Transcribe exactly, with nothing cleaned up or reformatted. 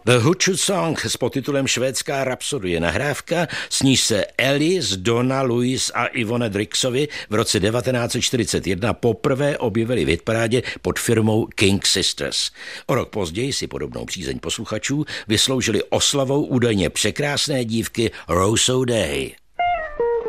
The Hootchwood Song s podtitulem Švédská rapsodie je nahrávka, s níž se Alice, Donna, Louise a Ivone Drixovi v roce devatenáct set čtyřicet jedna poprvé objevili v hitparádě pod firmou King Sisters. O rok později si podobnou přízeň posluchačů vysloužili oslavou údajně překrásné dívky Rose O'Day.